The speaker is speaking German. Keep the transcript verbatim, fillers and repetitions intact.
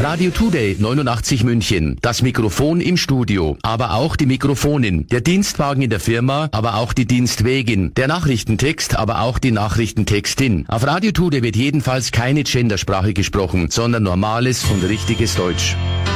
Radio Today neunundachtzig München. Das Mikrofon im Studio, aber auch die Mikrofonin. Der Dienstwagen in der Firma, aber auch die Dienstwegin. Der Nachrichtentext, aber auch die Nachrichtentextin. Auf Radio Today wird jedenfalls keine Gendersprache gesprochen, sondern normales und richtiges Deutsch.